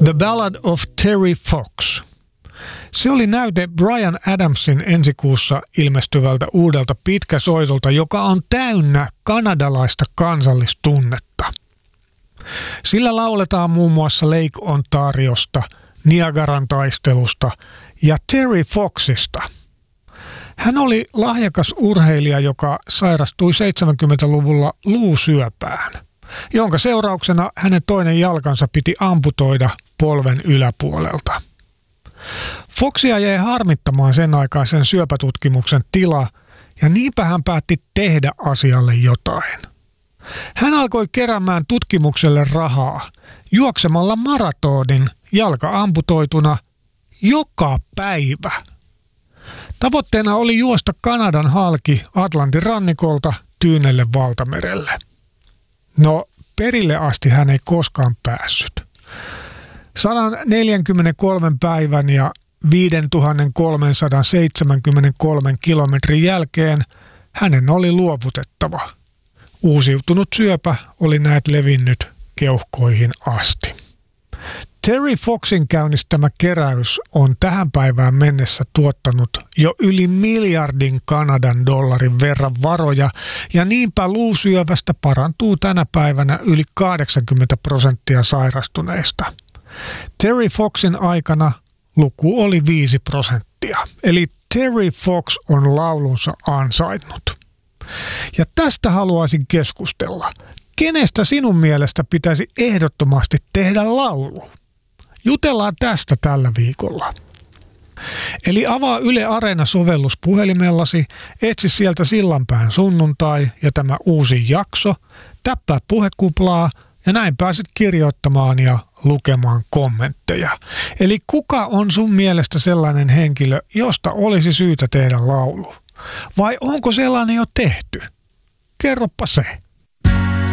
The Ballad of Terry Fox. Se oli näyte Bryan Adamsin ensikuussa ilmestyvältä uudelta pitkäsoitolta, joka on täynnä kanadalaista kansallistunnetta. Sillä lauletaan muun muassa Lake Ontariosta, Niagaran taistelusta ja Terry Foxista. Hän oli lahjakas urheilija, joka sairastui 70-luvulla luusyöpään, jonka seurauksena hänen toinen jalkansa piti amputoida polven yläpuolelta. Foxia jäi harmittamaan sen aikaisen syöpätutkimuksen tila, ja niinpä hän päätti tehdä asialle jotain. Hän alkoi keräämään tutkimukselle rahaa juoksemalla maratonin jalka amputoituna joka päivä. Tavoitteena oli juosta Kanadan halki Atlantin rannikolta Tyynelle valtamerelle. No, perille asti hän ei koskaan päässyt. 143 päivän ja 5373 kilometrin jälkeen hänen oli luovutettava. Uusiutunut syöpä oli näet levinnyt keuhkoihin asti. Terry Foxin käynnistämä keräys on tähän päivään mennessä tuottanut jo yli 1 miljardin Kanadan dollarin verran varoja, ja niinpä luusyövästä parantuu tänä päivänä yli 80% sairastuneista. Terry Foxin aikana luku oli 5%, eli Terry Fox on laulunsa ansainnut. Ja tästä haluaisin keskustella. Kenestä sinun mielestä pitäisi ehdottomasti tehdä laulu? Jutellaan tästä tällä viikolla. Eli avaa Yle Areena-sovellus puhelimellasi, etsi sieltä Sillanpään sunnuntai ja tämä uusi jakso, täppää puhekuplaa ja näin pääset kirjoittamaan ja lukemaan kommentteja. Eli kuka on sun mielestä sellainen henkilö, josta olisi syytä tehdä laulu? Vai onko sellainen jo tehty? Kerropa se.